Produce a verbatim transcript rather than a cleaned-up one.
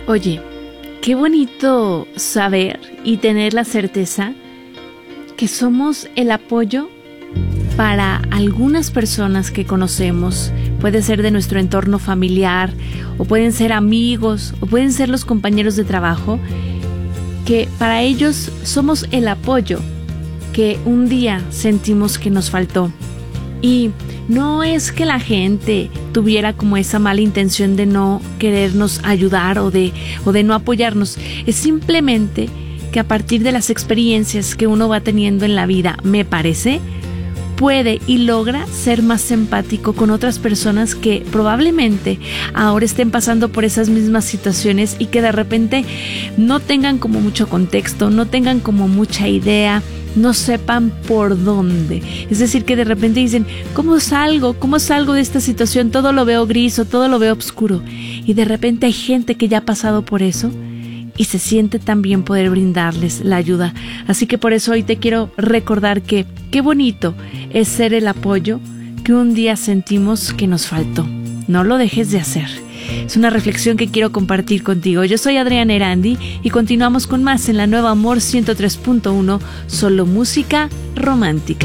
Oye, qué bonito saber y tener la certeza que somos el apoyo para algunas personas que conocemos. Puede ser de nuestro entorno familiar, o pueden ser amigos, o pueden ser los compañeros de trabajo, que para ellos somos el apoyo que un día sentimos que nos faltó. Y no es que la gente tuviera como esa mala intención de no querernos ayudar o de, o de no apoyarnos. Es simplemente que a partir de las experiencias que uno va teniendo en la vida, me parece, puede y logra ser más empático con otras personas que probablemente ahora estén pasando por esas mismas situaciones y que de repente no tengan como mucho contexto, no tengan como mucha idea, no sepan por dónde. Es decir, que de repente dicen, ¿cómo salgo? ¿Cómo salgo de esta situación? Todo lo veo gris o todo lo veo oscuro. Y de repente hay gente que ya ha pasado por eso y se siente tan bien poder brindarles la ayuda. Así que por eso hoy te quiero recordar que qué bonito es ser el apoyo que un día sentimos que nos faltó. No lo dejes de hacer. Es una reflexión que quiero compartir contigo. Yo soy Adriana Erandi y continuamos con más en la Nueva Amor ciento tres punto uno, solo música romántica.